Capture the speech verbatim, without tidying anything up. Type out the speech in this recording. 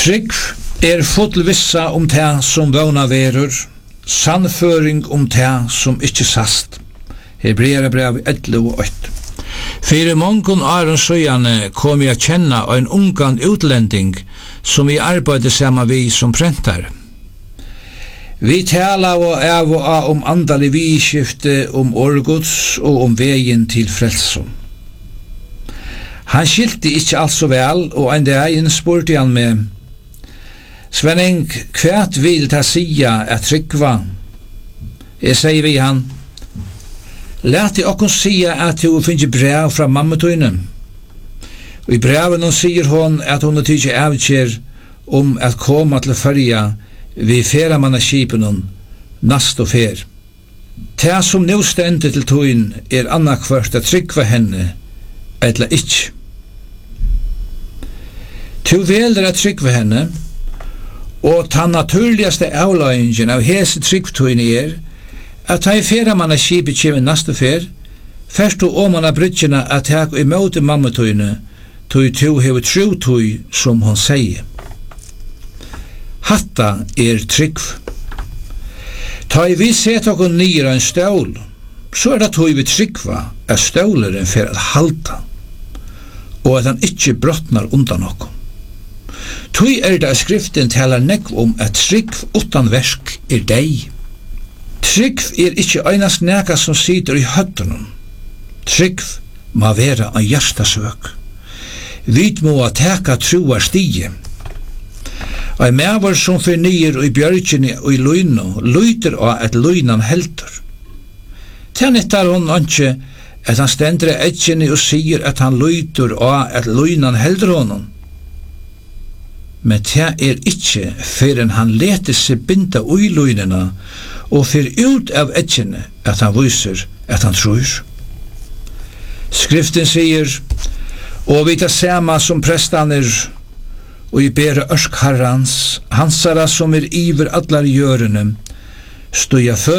Trygg er full vissa om det som våna verur, sannføring om det som ikkje sast. Hebreera brev elleve og åtte. Fyrir mongon árum søgjane kom jeg kjenna ein ungan utlending som vi arbeidde saman vi som prentar. Vi tala og av og av om andalig vidskifte, om orgods og om vegin til frelsom. Han skilte ikkje alt så vel, og en dag spurte han med: Svenning, kvært vil ta sia at tryggva? Jeg sier vi han: Lät det okkur sia at du finner brev fra mammetøyne. Og i breven hon sier hon at hon er tidsi avkjer om at koma til fyrja vi feramannaskipen hon nast og fer. Det som nu stendet til tøyn er annakvart at tryggva henne eller ikkje. Tu velder at tryggva henne, og ta naturligaste avløyingen av hese tryggtøyne er at ta i feramannaskipet kjem nast og fer, først og oman av brydgjena at hek i møte mammetøyne tøy tu hever trutøy som hon sier. Hatta er tryggv. Ta i vi set okkur nýr en stål, så er det tøy vi tryggva at ståleren fer at halta, og at han ikkje brottnar undan okkur. Tøy er det skriften talar nekv om at tryggv utan versk er deg. Tryggv er ikkje einast neka som sitter i høttunum. Tryggv må vera ein hjertasøk. Vit må teka trua stige. Ein mevar som fyrir nýr i bjørgjene og i løyno, løyter av at løynan heldur. Tennettar hon anki at han stendre edgjene og sier at han løyter av at løynan heldur honom. Men det er ikkje fyrir han leter seg binda ui løynina og fyrir ut av edgjene at han viser at han tror. Skriften sier: Og vi tar sama som prestaner og i bere ørsk harrans, hansara som er iver allar hjørene, støya